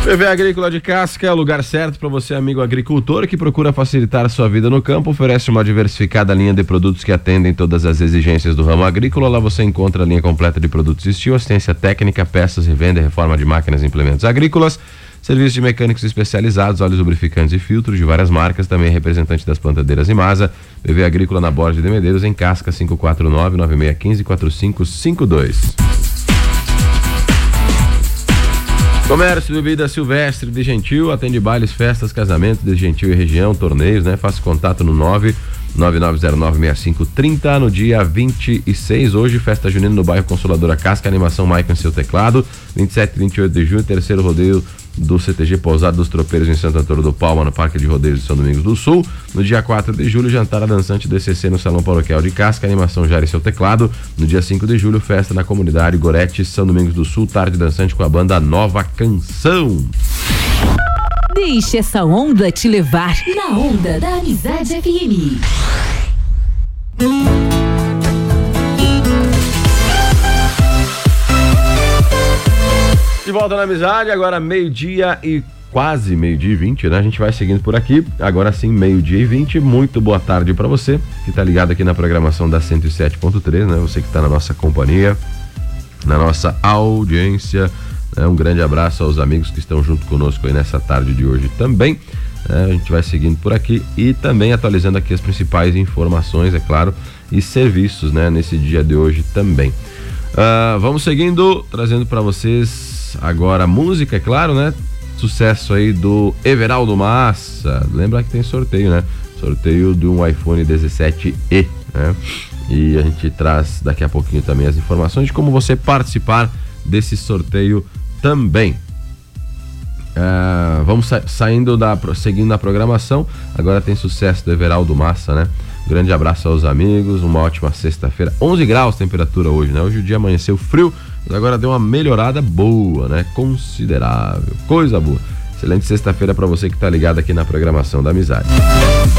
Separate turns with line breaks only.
PV Agrícola de Casca é o lugar certo para você, amigo agricultor, que procura facilitar a sua vida no campo. Oferece uma diversificada linha de produtos que atendem todas as exigências do ramo agrícola. Lá você encontra a linha completa de produtos Estil, assistência técnica, peças, revenda e reforma de máquinas e implementos agrícolas, serviços de mecânicos especializados, óleos lubrificantes e filtros de várias marcas. Também é representante das plantadeiras Imasa. PV Agrícola na Borges de Medeiros, em Casca, 549-9615-4552. Comércio de bebida Silvestre de Gentil, atende bailes, festas, casamentos de Gentil e região, torneios, né? Faça contato no 999096530 no dia 26, hoje, festa junina no bairro Consoladora Casca, animação Maicon em seu teclado, 27 e 28 de junho, terceiro rodeio do CTG Pousada dos Tropeiros em Santo Antônio do Palma, no Parque de Rodeios de São Domingos do Sul. No dia 4 de julho, jantar a dançante DCC no Salão Paroquial de Casca, animação Jair e seu teclado. No dia 5 de julho, festa na comunidade Gorete, São Domingos do Sul, tarde dançante com a banda Nova Canção.
Deixe essa onda te levar na onda da Amizade FM.
De volta na Amizade, agora meio-dia e quase meio-dia e 20, né? A gente vai seguindo por aqui, agora sim, meio-dia e 20. Muito boa tarde para você que tá ligado aqui na programação da 107.3, né? Você que tá na nossa companhia, na nossa audiência, né? Um grande abraço aos amigos que estão junto conosco aí nessa tarde de hoje também. A gente vai seguindo por aqui e também atualizando aqui as principais informações, é claro, e serviços, né? Nesse dia de hoje também. Vamos seguindo, trazendo para vocês agora música, é claro, né? Sucesso aí do Everaldo Massa. Lembra que tem sorteio, né? Sorteio de um iPhone 17e, né? E a gente traz daqui a pouquinho também as informações de como você participar desse sorteio também. Vamos seguindo na programação. Agora tem sucesso do Everaldo Massa, né? Grande abraço aos amigos, uma ótima sexta-feira. 11 graus temperatura hoje, né? Hoje o dia amanheceu frio, mas agora deu uma melhorada boa, né? Considerável, coisa boa. Excelente sexta-feira para você que tá ligado aqui na programação da Amizade.